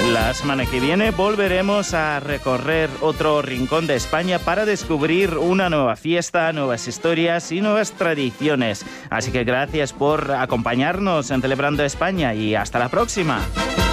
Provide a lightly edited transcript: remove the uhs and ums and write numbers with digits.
La semana que viene volveremos a recorrer otro rincón de España para descubrir una nueva fiesta, nuevas historias y nuevas tradiciones. Así que gracias por acompañarnos en Celebrando España y hasta la próxima.